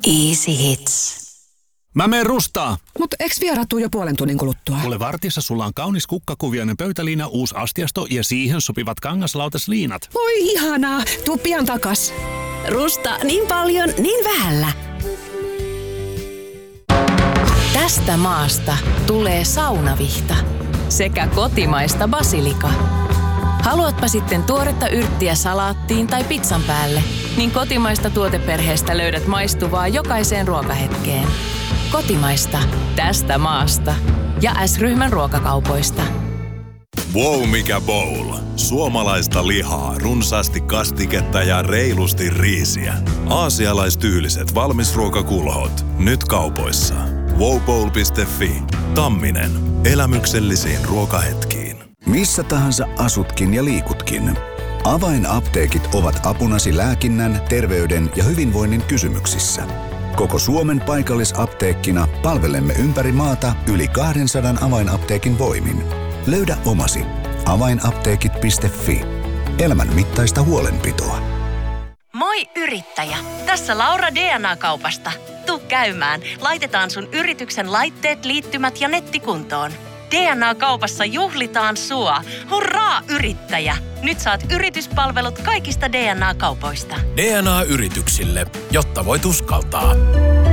Easy Hits. Mä meen rustaa. Mut eks vieraat tuu jo puolen tunnin kuluttua? Mulle vartissa sulla on kaunis kukkakuvioinen pöytäliina, uusi astiasto ja siihen sopivat kangaslautasliinat. Oi ihanaa, tuu pian takas. Rusta niin paljon, niin vähällä. Tästä maasta tulee saunavihta sekä kotimaista basilika. Haluatpa sitten tuoretta yrttiä salaattiin tai pizzan päälle, niin kotimaista tuoteperheestä löydät maistuvaa jokaiseen ruokahetkeen. Kotimaista, tästä maasta ja S-ryhmän ruokakaupoista. Wow, mikä bowl. Suomalaista lihaa, runsaasti kastiketta ja reilusti riisiä. Aasialaistyyliset valmisruokakulhot. Nyt kaupoissa. wowbowl.fi. Tamminen. Elämyksellisiin ruokahetkiin. Missä tahansa asutkin ja liikutkin. Avainapteekit ovat apunasi lääkinnän, terveyden ja hyvinvoinnin kysymyksissä. Koko Suomen paikallisapteekkina palvelemme ympäri maata yli 200 avainapteekin voimin. Löydä omasi. Avainapteekit.fi. Elämän mittaista huolenpitoa. Moi yrittäjä! Tässä Laura DNA-kaupasta. Tuu käymään. Laitetaan sun yrityksen laitteet, liittymät ja netti kuntoon. DNA-kaupassa juhlitaan sua. Hurraa yrittäjä! Nyt saat yrityspalvelut kaikista DNA-kaupoista. DNA-yrityksille, jotta voit uskaltaa.